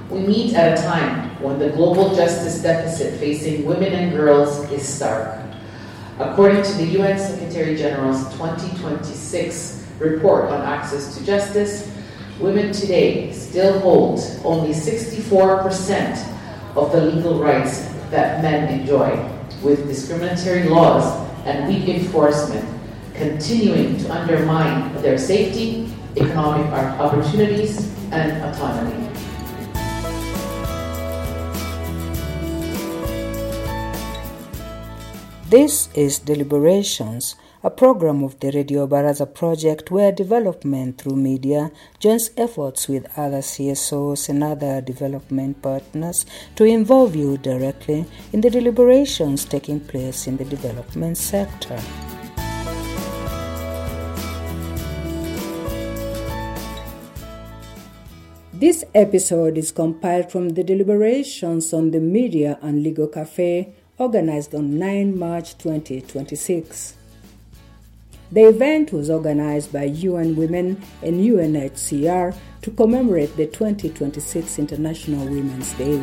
We meet at a time when the global justice deficit facing women and girls is stark. According to the UN Secretary General's 2026 report on access to justice, women today still hold only 64% of the legal rights that men enjoy, with discriminatory laws and weak enforcement continuing to undermine their safety, economic opportunities, and autonomy. This is Deliberations, a program of the Radio Baraza project where development through media joins efforts with other CSOs and other development partners to involve you directly in the deliberations taking place in the development sector. This episode is compiled from the deliberations on the Media and Legal Cafe organized on 9 March 2026. The event was organized by UN Women and UNHCR to commemorate the 2026 International Women's Day.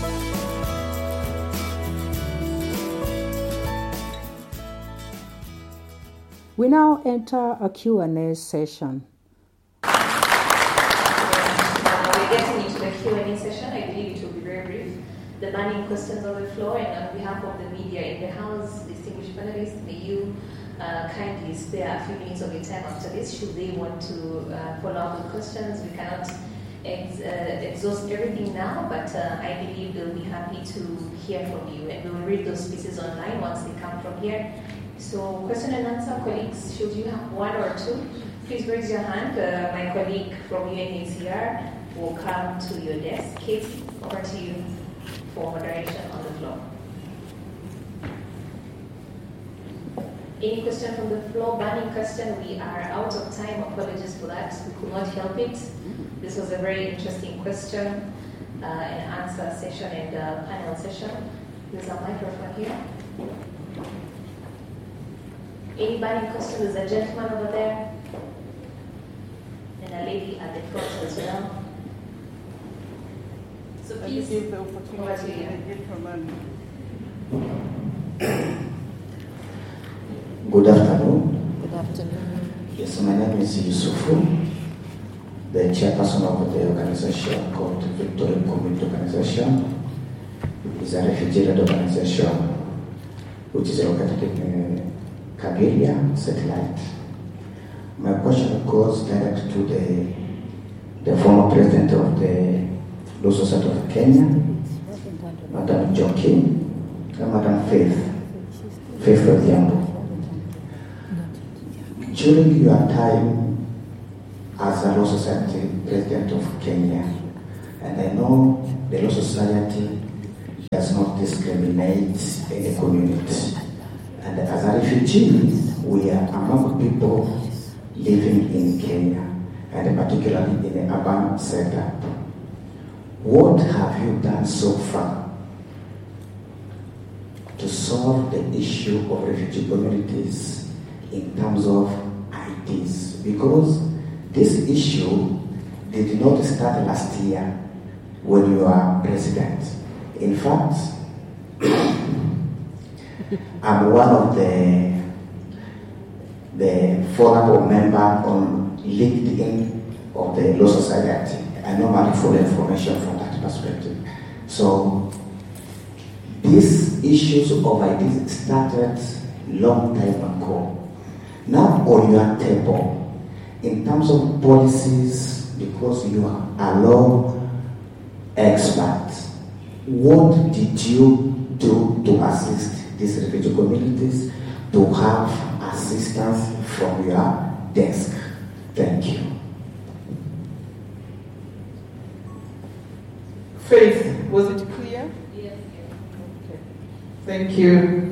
We now enter a Q&A session. We're getting into the Q&A session. I believe it will be very brief. The burning questions on the floor, and on behalf of the media in the House, distinguished panelists, may you kindly spare a few minutes of your time after this should they want to follow up with questions. We cannot exhaust everything now, but I believe they'll be happy to hear from you, and we will read those pieces online once they come from here. So question and answer, colleagues, should you have one or two, please raise your hand. My colleague from UNHCR will come to your desk. Kate, over to you for moderation on the floor. Any question from the floor? Burning question. We are out of time. Apologies for that. We could not help it. This was a very interesting question and answer session and panel session. There's a microphone here. Any burning question? There's a gentleman over there and a lady at the front as well. So please, give the opportunity over to to you. the gentleman. Good afternoon. Good afternoon. Yes, my name is Yusufu, the chairperson of the organization called Victoria Community Organization. It's a refugee-led organization which is located in Kageria satellite. My question goes direct to the former president of the Law Society of Kenya, Madam Joki, and Madam Faith Odhiambo. During your time as a Law Society President of Kenya, and I know the Law Society does not discriminate any community. And as a refugee, we are among people living in Kenya, and particularly in the urban setup. What have you done so far to solve the issue of refugee communities in terms of IDs? Because this issue did not start last year when you were president. In fact, I'm one of the forum member on LinkedIn of the Law Society. I normally follow information from that perspective. So these issues of IDs started long time ago. Now on your table, in terms of policies, because you are law experts, what did you do to assist these refugee communities to have assistance from your desk? Thank you. Faith, was it clear? Yes. Okay. Thank you.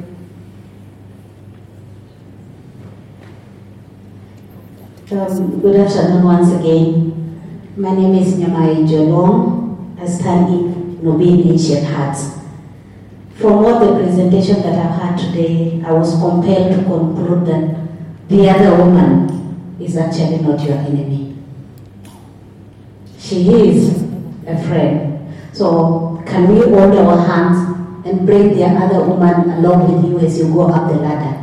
Good afternoon once again. My name is Nyamai Jolong. I stand in Nobin Ancient Hearts. From all the presentation that I've had today, I was compelled to conclude that the other woman is actually not your enemy. She is a friend. So can we hold our hands and bring the other woman along with you as you go up the ladder?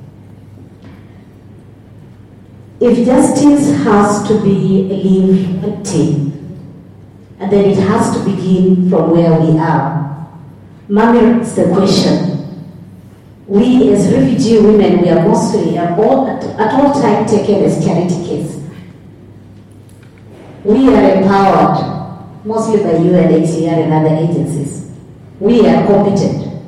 If justice has to be a lived team, and then it has to begin from where we are, Mami, it's the question. We as refugee women, we are mostly at all times taken as charity case. We are empowered, mostly by UNHCR and other agencies. We are competent.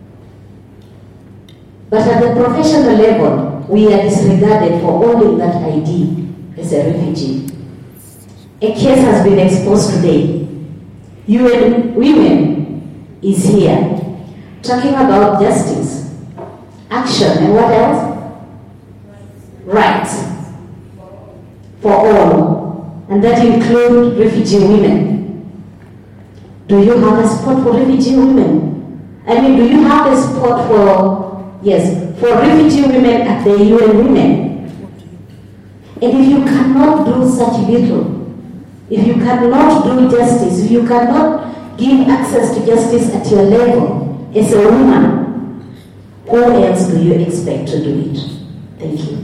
But at the professional level, we are disregarded for holding that ID as a refugee. A case has been exposed today. UN Women is here talking about justice, action, and what else? Rights for all, and that includes refugee women. Do you have a spot for refugee women? I mean, do you have a spot for refugee women at the UN Women? And if you cannot do such little, if you cannot do justice, if you cannot give access to justice at your level as a woman, who else do you expect to do it? Thank you.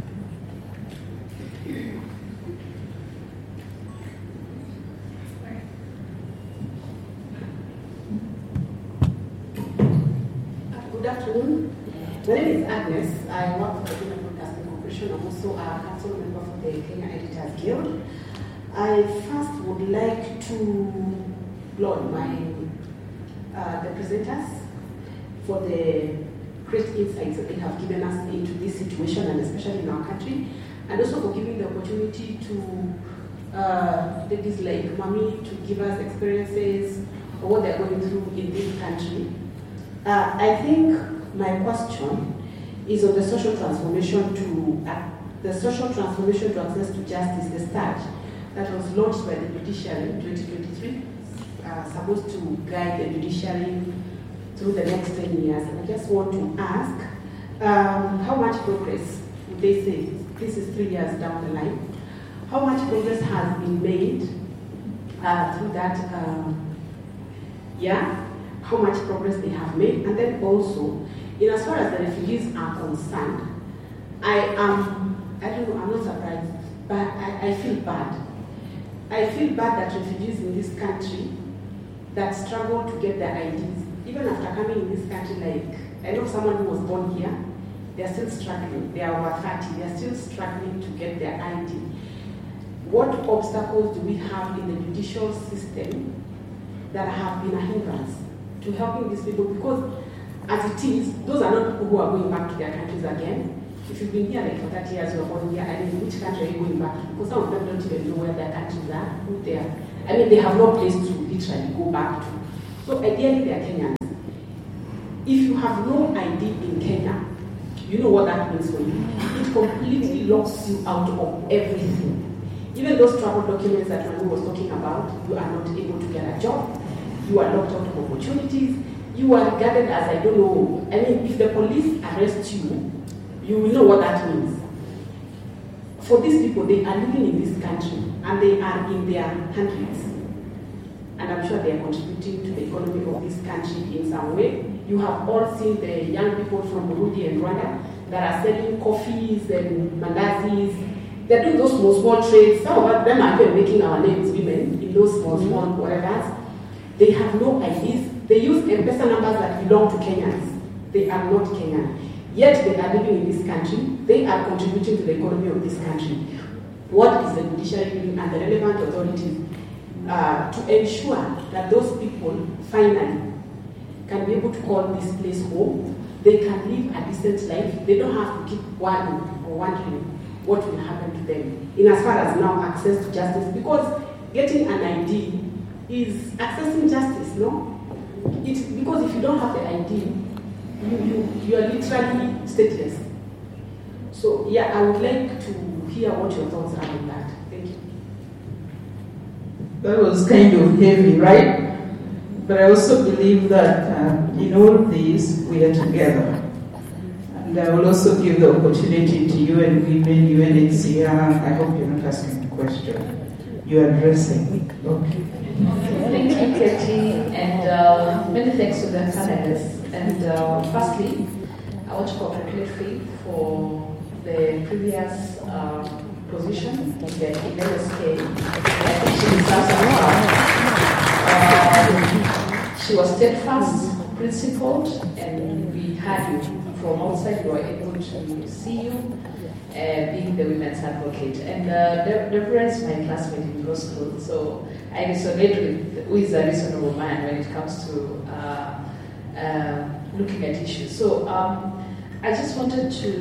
Good afternoon. My name is Agnes. I work for the Kenya Broadcasting Corporation. I'm also a council member for the Kenya Editors Guild. I first would like to laud the presenters for the great insights that they have given us into this situation, and especially in our country, and also for giving the opportunity to ladies like Mami to give us experiences of what they're going through in this country. I think my question is on the social transformation to access to justice, the START, that was launched by the judiciary in 2023, supposed to guide the judiciary through the next 10 years. And I just want to ask, how much progress would they say? This is 3 years down the line. How much progress has been made through that year? How much progress they have made? And then also, in as far as the refugees are concerned, I'm not surprised, but I feel bad. I feel bad that refugees in this country that struggle to get their IDs, even after coming in this country, like, I know someone who was born here, they're still struggling. They are over 30, they're still struggling to get their ID. What obstacles do we have in the judicial system that have been a hindrance to helping these people? Because as it is, those are not people who are going back to their countries again. If you've been here like for 30 years, you're born here, I mean, which country are you going back to? Because some of them don't even know where their countries are, who they are. I mean, they have no place to literally go back to. So ideally, they are Kenyans. If you have no ID in Kenya, you know what that means for you. It completely locks you out of everything. Even those travel documents that Manu was talking about, you are not able to get a job. You are locked out of opportunities. You are regarded as, I don't know, I mean, if the police arrest you, you will know what that means. For these people, they are living in this country and they are in their hundreds. And I'm sure they are contributing to the economy of this country in some way. You have all seen the young people from Burundi and Rwanda that are selling coffees and mandazis. They're doing those small trades. Some of them are even making our names women in those small whatever. They have no IDs. They use M-Pesa numbers that belong to Kenyans. They are not Kenyan. Yet they are living in this country. They are contributing to the economy of this country. What is the judiciary doing and the relevant authorities to ensure that those people finally can be able to call this place home? They can live a decent life. They don't have to keep worrying or wondering what will happen to them in as far as now access to justice. Because getting an ID is accessing justice, no? Because if you don't have the ID, you are literally stateless. So yeah, I would like to hear what your thoughts are on that. Thank you. That was kind of heavy, right? But I also believe that in all this, we are together. And I will also give the opportunity to UN Women, UNHCR. I hope you're not asking a question. You're addressing. Okay. Thank you, many thanks to the panelists. And firstly, I want to congratulate Faith for the previous position in LSK. I think she deserves a She was steadfast, principled, and we had you from outside. We were able to see you being the women's advocate. And Deborah is my classmate in law school, so I resonate with who is a reasonable man when it comes to looking at issues. So I just wanted to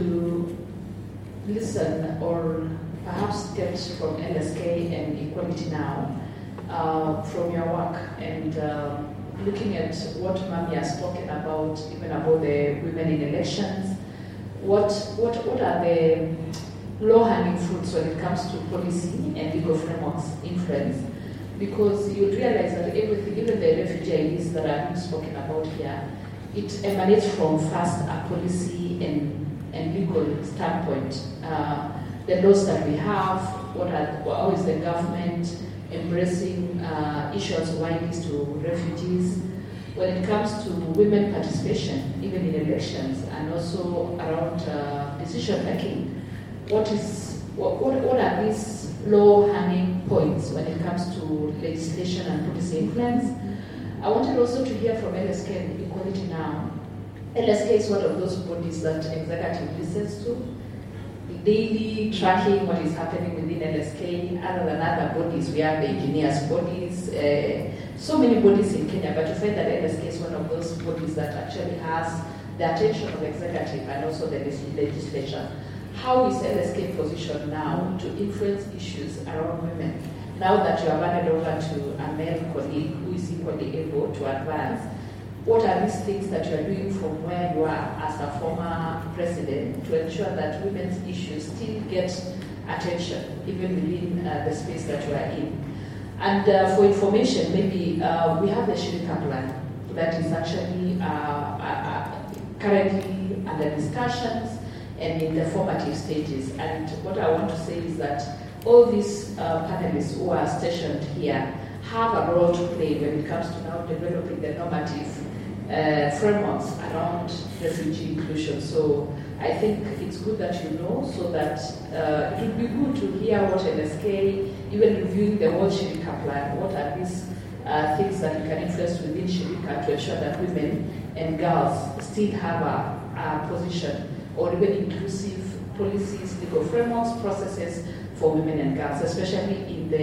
listen or perhaps get from LSK and Equality Now from your work and looking at what Mami has spoken about, even about the women in elections. What are the low-hanging fruits when it comes to policy and legal frameworks influence? Because you realize that everything, even the refugee IDs that are being spoken about here, it emanates from first a policy and legal standpoint. The laws that we have, how is the government embracing issues of IDs to refugees? When it comes to women participation, even in elections, and also around decision making, what are these low-hanging points when it comes to legislation and policy influence? I wanted also to hear from LSK and Equality Now. LSK is one of those bodies that executive listens to, daily tracking what is happening within LSK. Other than other bodies, we have the engineers' bodies, so many bodies in Kenya, but you find that LSK is one of those bodies that actually has the attention of executive and also the legislature. How is LSK positioned now to influence issues around women? Now that you have handed over to a male colleague who is equally able to advance, what are these things that you are doing from where you are as a former president to ensure that women's issues still get attention, even within the space that you are in? And for information, maybe we have the Shirika plan that is actually currently under discussions and in the formative stages. And what I want to say is that all these panelists who are stationed here have a role to play when it comes to now developing the normative frameworks around refugee inclusion. So I think it's good that you know, so that it would be good to hear what LSK, even reviewing the whole Shirika plan, what are these things that we can influence within Shirika to ensure that women and girls still have a position, or even inclusive policies, legal frameworks, processes for women and girls, especially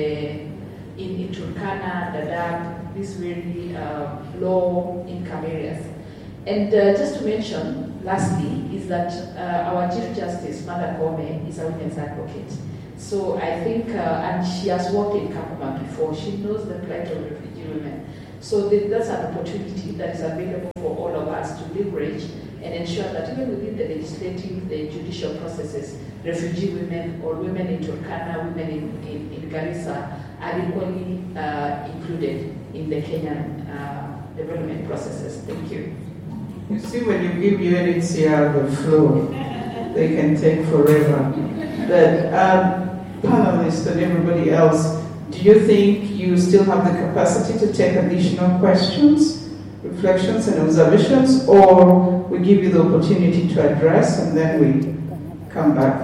in Turkana, Dadaab, these really low-income areas. And just to mention, lastly, is that our Chief Justice, Martha Koome, is a women's advocate. So I think, and she has worked in Kakuma before, she knows the plight of refugee women. So that's an opportunity that is available for all of us to leverage and ensure that even within the legislative, the judicial processes, refugee women or women in Turkana, women in Garissa are equally included in the Kenyan development processes. Thank you. You see, when you give UNHCR the floor, they can take forever. But panelists and everybody else, do you think you still have the capacity to take additional questions, reflections, and observations, or we give you the opportunity to address and then we come back?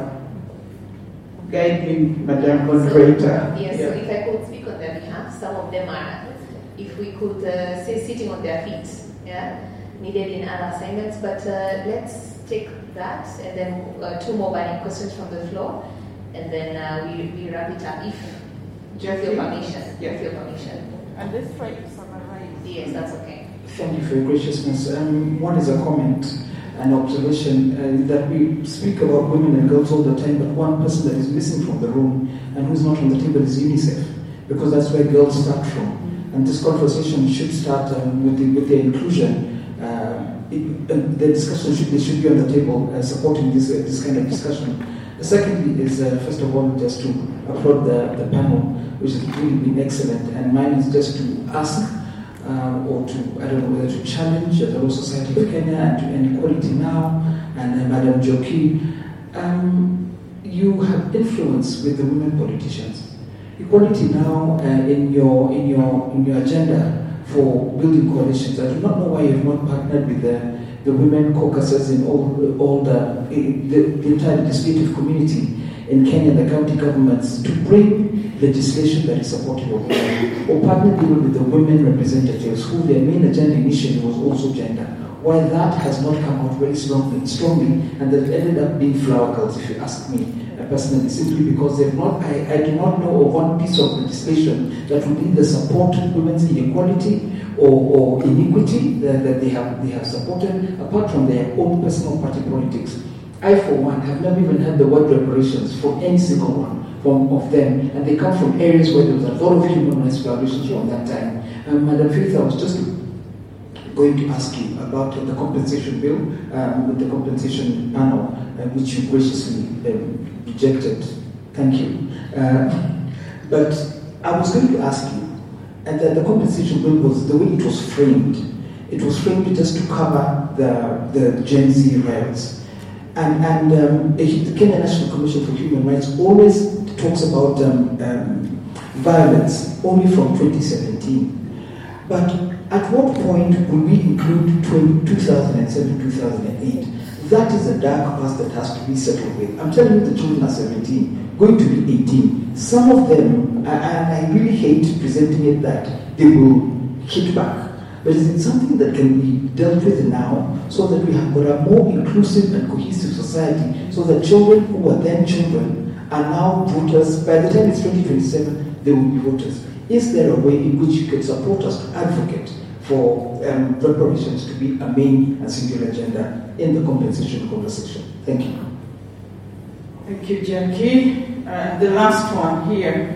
Guide me, Madam Moderator. Yes, so if I could speak on their behalf, some of them are, if we could say, sitting on their feet, needed in other assignments, but let's take that, and then two more burning questions from the floor, and then we wrap it up, if with your permission. Yeah. With your permission. And let's try to summarize. Yes, that's okay. Thank you for your graciousness. One is a comment, an observation, that we speak about women and girls all the time, but one person that is missing from the room and who's not on the table is UNICEF, because that's where girls start from. And this conversation should start with the inclusion. The discussion should be on the table, supporting this kind of discussion. Secondly is, first of all, just to applaud the panel, which has really been excellent. And mine is just to ask, or to, I don't know whether to challenge the Law Society of Kenya and Equality Now, and Madam Joki. You have influence with the women politicians. Equality Now, in your agenda, for building coalitions. I do not know why you have not partnered with the women caucuses in all the entire legislative community in Kenya, the county governments, to bring legislation that is supportive of women, or partnered even with the women representatives who their main agenda initially was also gender. Why that has not come out very strongly, and that ended up being flower girls, if you ask me personally, simply because they've not. I do not know of one piece of legislation that would either support women's inequality or iniquity that they have supported, apart from their own personal party politics. I, for one, have never even heard the word reparations from any single one of them, and they come from areas where there was a lot of human rights violations from that time. Madam Faith, I was just going to ask you about the compensation bill with the compensation panel, which you graciously rejected. Thank you. But I was going to ask you, and the compensation bill was the way it was framed. It was framed just to cover the Gen Z riots. And the Kenya National Commission for Human Rights always talks about violence only from 2017. But at what point will we include 2007-2008? That is a dark past that has to be settled with. I'm telling you, the children are 17, going to be 18. Some of them, and I really hate presenting it that they will hit back. But is it something that can be dealt with now so that we have got a more inclusive and cohesive society, so that children who are then children are now voters? By the time it's 2027, they will be voters. Is there a way in which you can support us to advocate for reparations to be a main and singular agenda in the compensation conversation? Thank you. Thank you, Jackie. The last one here.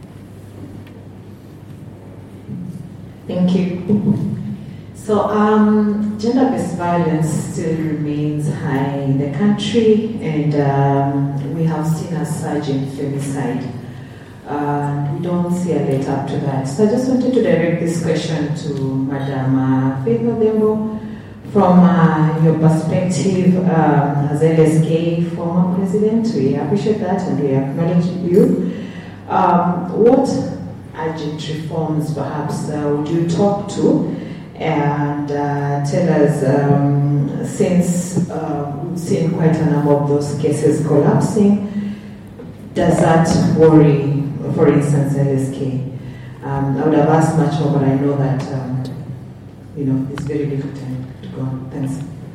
Thank you. So, gender-based violence still remains high in the country, and we have seen a surge in femicide. We don't see a let up to that. So I just wanted to direct this question to Madam Faith Odhiambo. From your perspective as LSK former president, we appreciate that and we acknowledge you. What urgent reforms perhaps would you talk to and tell us, since we've seen quite a number of those cases collapsing, does that worry, for instance, LSK? I would have asked much more, but I know that it's very little time to go on. Thanks.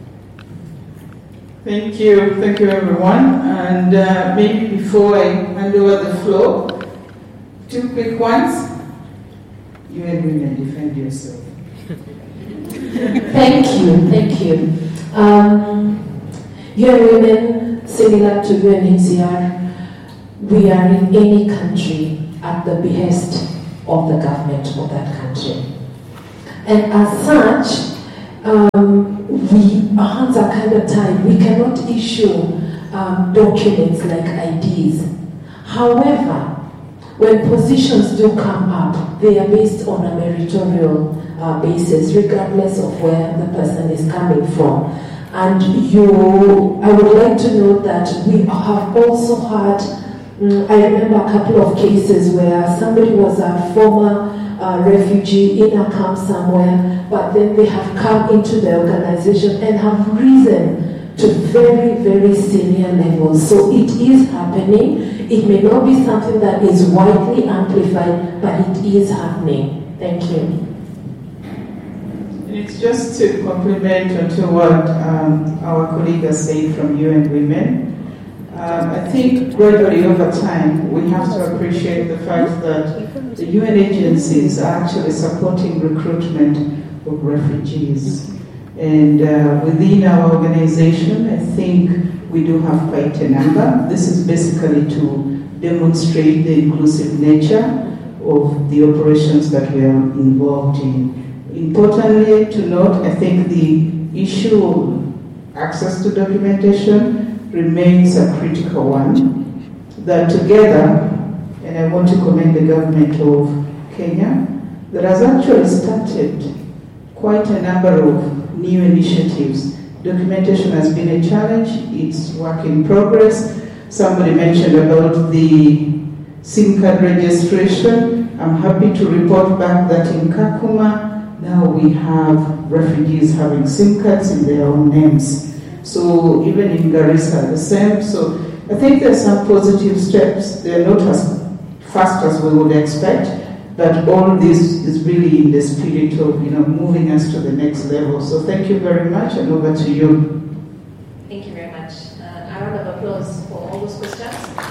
Thank you everyone. And maybe before I hand over the floor, two quick ones. You and women, defend yourself. Thank you. UN Women, similar to UNHCR, we are in any country at the behest of the government of that country. And as such, our hands are kind of tied. We cannot issue documents like IDs. However, when positions do come up, they are based on a meritorial basis, regardless of where the person is coming from. And I would like to note that we have also had, I remember a couple of cases where somebody was a former refugee in a camp somewhere, but then they have come into the organization and have risen to very, very senior levels. So it is happening. It may not be something that is widely amplified, but it is happening. Thank you. It's just to complement onto what our colleague has said from UN Women. I think gradually over time, we have to appreciate the fact that the UN agencies are actually supporting recruitment of refugees. And within our organization, I think we do have quite a number. This is basically to demonstrate the inclusive nature of the operations that we are involved in. Importantly to note, I think the issue of access to documentation remains a critical one. That together, and I want to commend the government of Kenya, that has actually started quite a number of new initiatives. Documentation has been a challenge, it's work in progress. Somebody mentioned about the SIM card registration. I'm happy to report back that in Kakuma, now we have refugees having SIM cards in their own names. So even in Garissa, the same. So I think there's some positive steps. They're not as fast as we would expect, but all this is really in the spirit of moving us to the next level. So thank you very much, and over to you. Thank you very much. A round of applause for all those questions.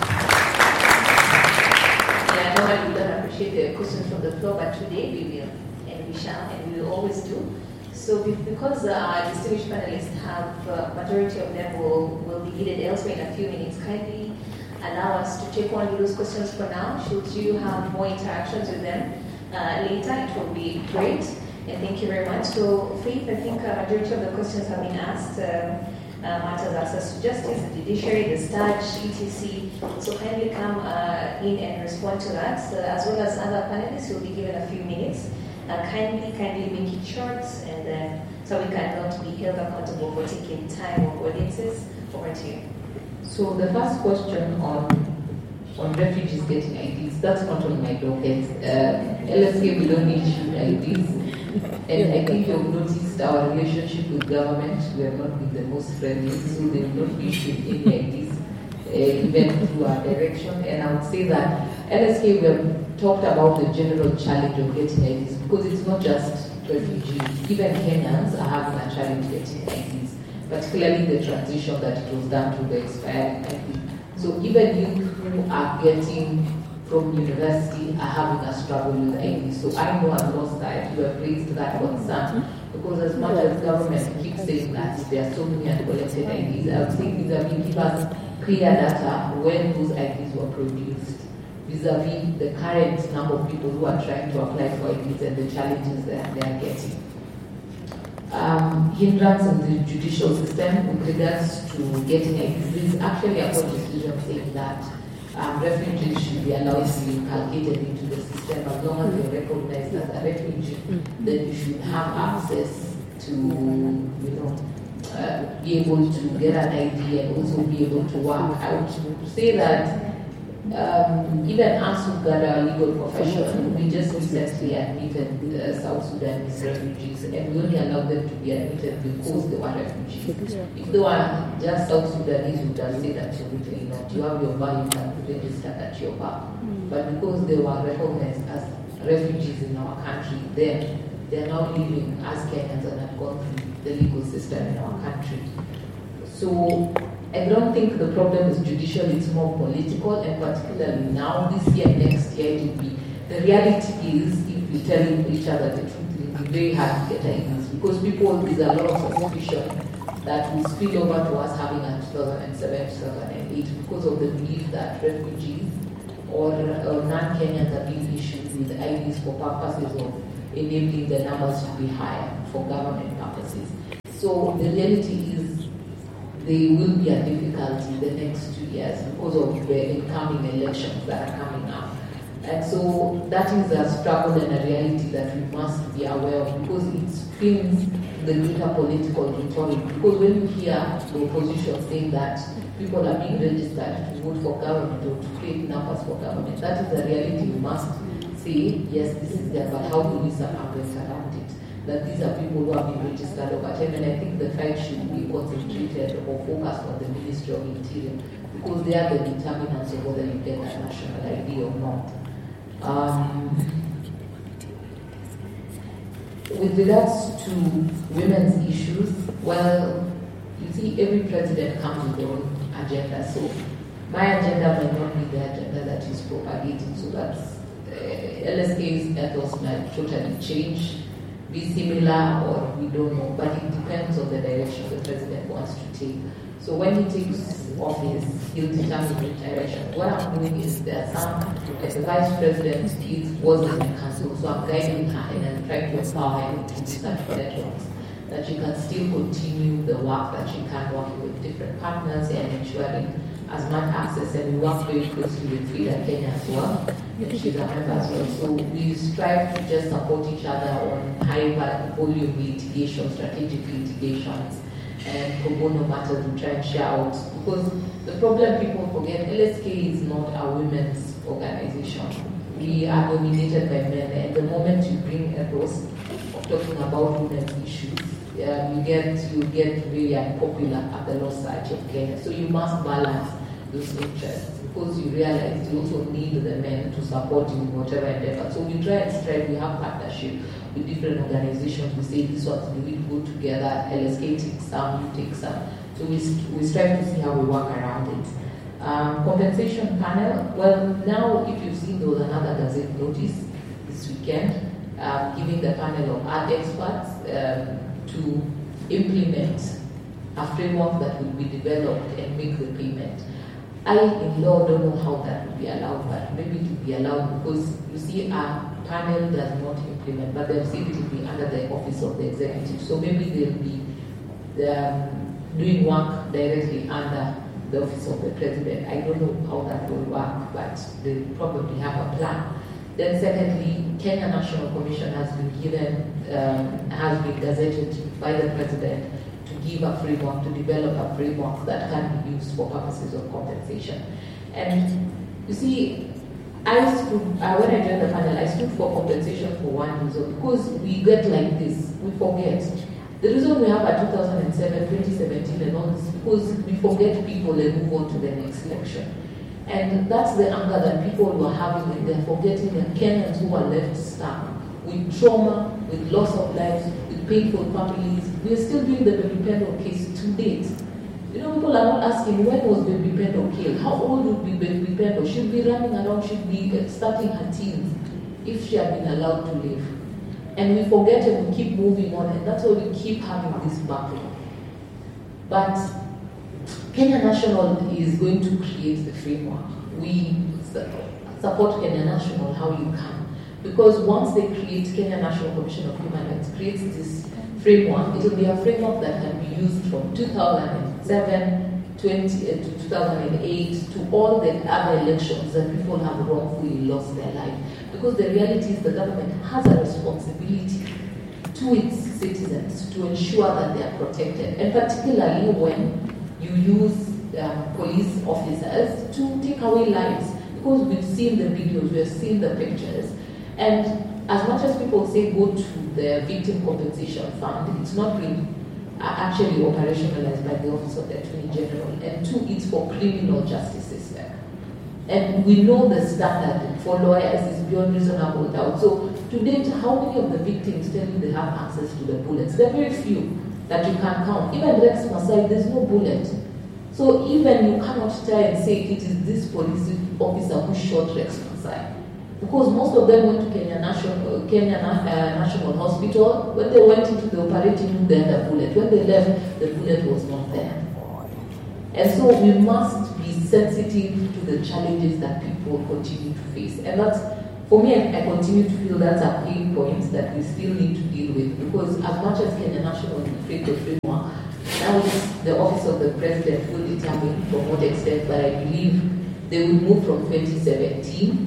Yeah, normally we don't appreciate the questions from the floor, but today we will, and we shall, and we will always do. So because our distinguished panelists have majority of them will be needed elsewhere in a few minutes, kindly allow us to take only those questions for now. Should you have more interactions with them later, it will be great. And thank you very much. So, Faith, I think a majority of the questions have been asked. Matters access to justice, the judiciary, the STAJ, etc. So kindly come in and respond to that, as well as other panelists. You'll be given a few minutes. Kindly make it short, and so we cannot be held accountable for taking time of audiences. Over to you. So the first question on refugees getting IDs, that's not on my docket. LSK, we don't issue IDs. And I think you've noticed our relationship with government, we have not been the most friendly, so they will not be issuing any IDs, even through our direction. And I would say that LSK, we have talked about the general challenge of getting IDs, because it's not just refugees, even Kenyans are having a challenge getting IDs, particularly the transition that it was done to the expired ID. So even youth who are getting from university are having a struggle with IDs. So I know on your side you have raised that concern, because as much as government keeps saying that there are so many uncollected IDs, I would say vis-a-vis give us clear data when those IDs were produced, vis-a-vis the current number of people who are trying to apply for IDs and the challenges that they are getting. Hindrance in the judicial system with regards to getting IDs. There is actually a court decision saying that refugees should be allowed to be inculcated into the system as long as you're recognized as a refugee. Then you should have access to, be able to get an ID and also be able to work. I would say that even us who got our legal profession, we just recently admitted South Sudanese refugees, and we only allowed them to be admitted because they were refugees. If they were just South Sudanese, we would have said absolutely not. You have your bar, you can register at your bar. But because they were recognized as refugees in our country, then they are now living as Kenyans and have gone through the legal system in our country. So I don't think the problem is judicial, it's more political, and particularly now, this year, next year, it will be. The reality is, if we tell each other the truth, it will be very hard to get IDs, because there's a lot of suspicion that will spill over to us having a 2007, 2008, because of the belief that refugees or non-Kenyans are being issued with IDs for purposes of enabling the numbers to be higher for government purposes. So the reality is, there will be a difficulty the next 2 years because of the incoming elections that are coming up. And so that is a struggle and a reality that we must be aware of, because it spins the greater political rhetoric. Because when you hear the opposition saying that people are being registered to vote for government or to create numbers for government, that is a reality. We must say, yes, this is there, but how do we circumvent around it? That these are people who have been registered over time, and I think the fight should be concentrated or focused on the Ministry of Interior, because they are the determinants of whether you get a national ID or not. With regards to women's issues, well, you see, every president comes with their own agenda. So my agenda might not be the agenda that is propagating. So that's LSK's ethos might totally change, be similar, or we don't know, but it depends on the direction the president wants to take. So when he takes office, he'll determine the direction. What I'm doing is there are some, as the vice president wasn't in council, so I'm guiding her and I'm trying to empower her to do such networks, that she can still continue the work that she can, working with different partners and ensuring as much access, and we work very closely with Frida Kenya as well, and she's a member as well. So we strive to just support each other on high volume litigation, strategic litigations, and pro bono matters we try and share out. Because the problem people forget, LSK is not a women's organization. we are dominated by men, and the moment you bring a roast of talking about women's issues, you get really unpopular at the law side of Kenya. So you must balance those interests, because you realize you also need the men to support you in whatever endeavor. So we try and strive, we have partnership with different organizations. We say this one's do we go together, LSK takes some, you take some. So we strive to see how we work around it. Compensation panel, well, now if you've seen, there was another Gazette notice this weekend giving the panel of art experts to implement a framework that will be developed and make the payment. I, in law, don't know how that will be allowed, but maybe it will be allowed because you see a panel does not implement, but they've said it will be under the office of the executive. So maybe they'll be doing work directly under the office of the president. I don't know how that will work, but they probably have a plan. Then secondly, Kenya National Commission has been gazetted by the president to give a framework, to develop a framework that can be used for purposes of compensation. And you see, when I joined the panel, I stood for compensation for one reason, because we get like this, we forget. The reason we have a 2017 and all this, because we forget people and move on to the next election. And that's the anger that people were having, and they're forgetting the Kenyans who are left stuck with trauma, with loss of lives, with painful families. We are still doing the Baby Pendo case to date. You know, people are not asking, when was Baby Pendo killed? How old would be Baby Pendo? She'd be running around, she'd be starting her teens if she had been allowed to live. And we forget and we keep moving on, and that's why we keep having this battle. But Kenya National is going to create the framework. We support Kenya National how you can. Because once they create, Kenya National Commission of Human Rights creates this framework, it will be a framework that can be used from 2007 to 2008 to all the other elections that people have wrongfully lost their life. Because the reality is the government has a responsibility to its citizens to ensure that they are protected, and particularly when you use police officers to take away lives. Because we've seen the videos, we've seen the pictures, and as much as people say go to the Victim Compensation Fund, it's not been actually operationalized by the Office of the Attorney General, and two, it's for criminal justice system. And we know the standard for lawyers is beyond reasonable doubt. So to date, how many of the victims tell you they have access to the bullets? There are very few that you can count. Even Rex Masai, there's no bullet. So even you cannot try and say it is this police officer who shot Rex Masai. Because most of them went to Kenya National Hospital. When they went into the operating room, they had a bullet. When they left, the bullet was not there. And so we must be sensitive to the challenges that people continue to face. And that's, for me, I continue to feel that's a pain point that we still need to deal with. Because as much as Kenya National will create the framework, now it's the office of the president will determine from what extent, but I believe they will move from 2017.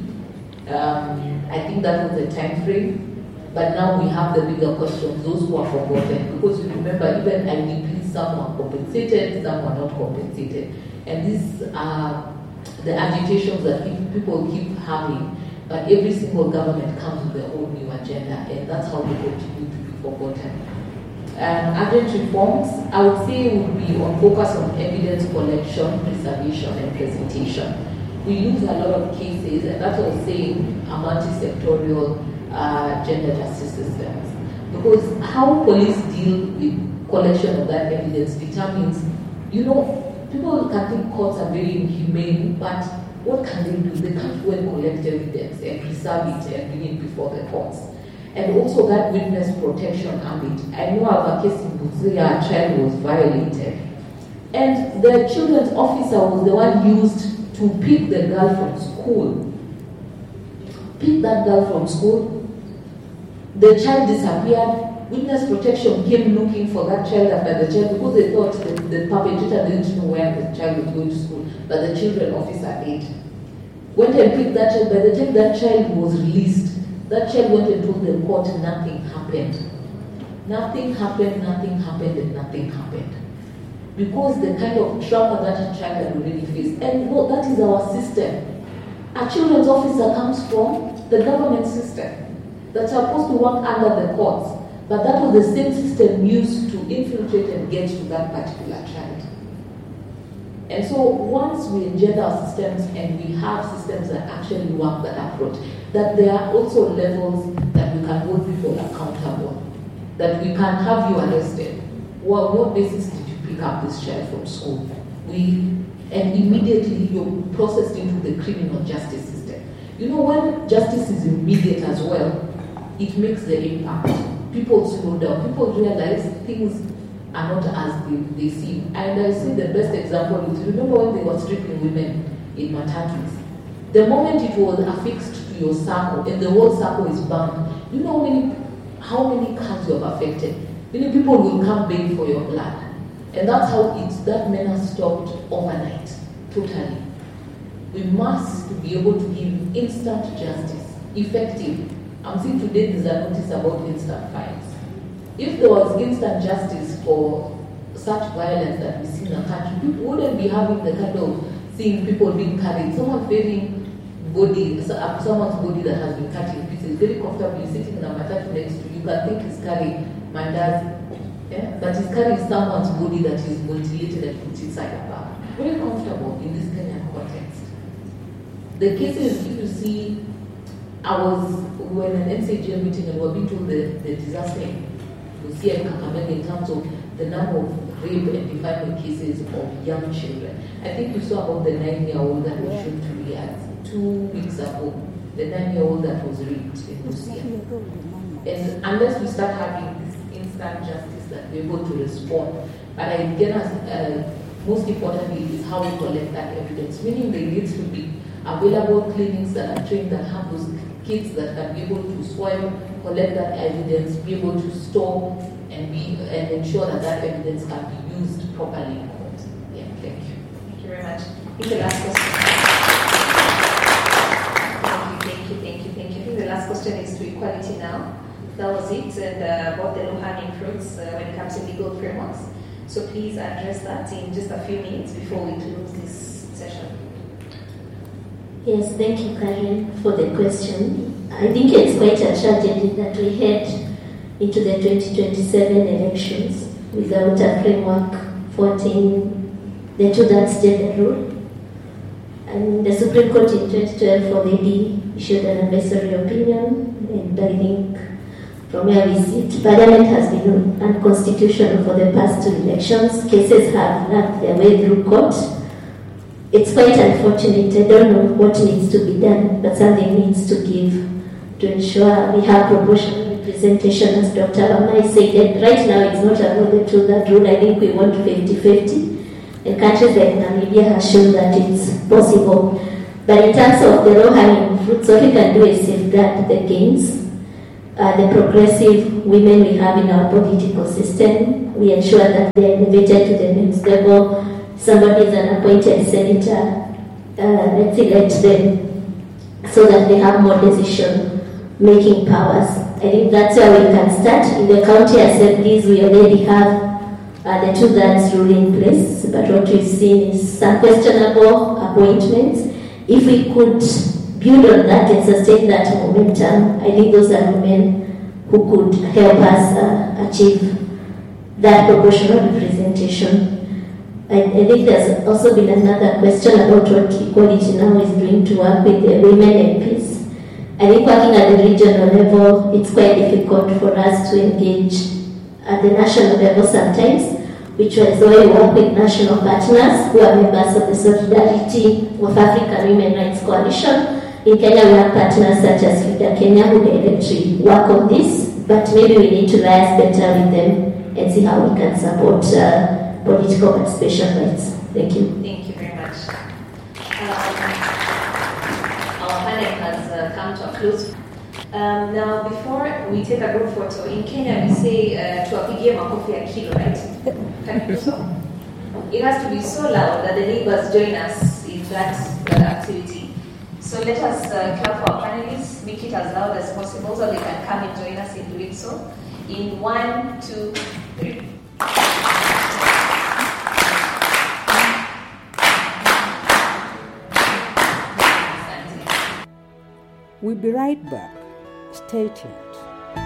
I think that was the time frame, but now we have the bigger questions, those who are forgotten, because you remember even IDPs, some are compensated, some are not compensated, and these are the agitations that people keep having, but every single government comes with their own new agenda, and that's how they continue to be forgotten. Urgent reforms, I would say, would be on focus on evidence collection, preservation, and presentation. We use a lot of cases, and that's what I was saying, a multi-sectorial gender justice systems. Because how police deal with collection of that evidence determines, people can think courts are very inhumane, but what can they do? They can't go and collect evidence and preserve it and bring it before the courts. And also that witness protection ambit. I know I have a case in Busia, a child was violated. And the children's officer was the one used to pick the girl from school. Pick that girl from school. The child disappeared. Witness protection came looking for that child after the child, because they thought the perpetrator didn't know where the child was going to school, but the children officer did. Went and picked that child. By the time that child was released, that child went and told the court nothing happened. Nothing happened, and nothing happened. Because the kind of trauma that a child had already faced. And that is our system. A children's officer comes from the government system that's supposed to work under the courts, but that was the same system used to infiltrate and get to that particular child. And so once we engender our systems and we have systems that actually work that approach, that there are also levels that we can hold people accountable, that we can have you arrested. Well, what basis did you pick up this child from school? And immediately you're processed into the criminal justice system. You know, when justice is immediate as well, it makes the impact. People slow down. People realize things are not as they seem. And I see the best example is, remember when they were stripping women in matatus? The moment it was affixed to your circle and the whole circle is banned, you know how many cars you have affected? Many people will come beg for your blood. And that's how that menace stopped overnight, totally. We must be able to give instant justice, effective. I'm seeing today there's a notice about instant fines. If there was instant justice for such violence that we see in the country, people wouldn't be having the kind of seeing people being carried. Someone's body that has been cut in pieces, very comfortably sitting in a matatu next to you, can think he's carrying mandazi. Yeah? But he's carrying someone's body that is mutilated and put inside a bag. Very comfortable in this Kenyan context. The cases, if you see, we were in an NCGM meeting and we were being told the disaster we see in Kakamega in terms of the number of rape and defilement cases of young children. I think we saw about the 9-year-old that was shown to Riyadh 2 weeks ago, the 9-year-old that was raped in Lucia. And unless we start having this instant justice that we're able to respond, but again, most importantly is how we collect that evidence, meaning there needs to be available clinics that are trained that have those kids that can be able to swab, collect that evidence, be able to store and ensure that evidence can be used properly in court. Yeah, thank you. Thank you very much. I think the last question. Thank you. I think the last question is to equality now. That was it, and about the low-hanging fruits when it comes to legal frameworks. So please address that in just a few minutes before we close this session. Yes, thank you, Karen, for the question. I think it's quite a tragedy that we head into the 2027 elections without a framework for the two-thirds gender rule. And the Supreme Court in 2012 already issued an advisory opinion, and I think from where we sit, Parliament has been unconstitutional for the past 2 elections. Cases have lagged their way through court. It's quite unfortunate. I don't know what needs to be done, but something needs to give to ensure we have proportional representation, as Dr. Amai said. And right now, it's not about the two-third rule. I think we want 50-50. And countries like Namibia have shown that it's possible. But in terms of the low-hanging fruits, what we can do is safeguard the gains. The progressive women we have in our political system, we ensure that they are elevated to the next level. Somebody is an appointed senator, let's elect them so that they have more decision-making powers. I think that's where we can start. In the county assemblies, we already have the two-thirds rule in place, but what we've seen is some questionable appointments. If we could build on that and sustain that momentum, I think those are women who could help us achieve that proportional representation. I think there's also been another question about what Equality Now is doing to work with the women MPs. I think working at the regional level, it's quite difficult for us to engage at the national level sometimes, which is why we work with national partners who are members of the Solidarity of African Women Rights Coalition. In Kenya, we have partners such as FIDA Kenya who directly work on this, but maybe we need to liaise better with them and see how we can support political participation rights. Thank you. Thank you very much. Our panel has come to a close. Now, before we take a group photo, in Kenya we say tuwapigie makofi ya kilo, right? Can you do so? It has to be so loud that the neighbors join us in that activity. So let us clap for our panelists, make it as loud as possible so they can come and join us in doing so. In 1, 2, 3. We'll be right back. Stay tuned.